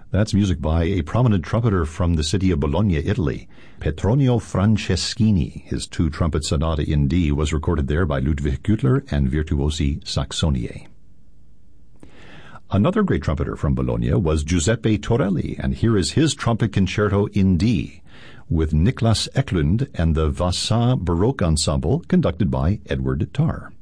That's music by a prominent trumpeter from the city of Bologna, Italy, Petronio Franceschini. His 2 trumpet sonata in D was recorded there by Ludwig Güttler and Virtuosi Saxoniae. Another great trumpeter from Bologna was Giuseppe Torelli, and here is his trumpet concerto in D, with Niklas Eklund and the Vasa Baroque Ensemble, conducted by Edward Tarr.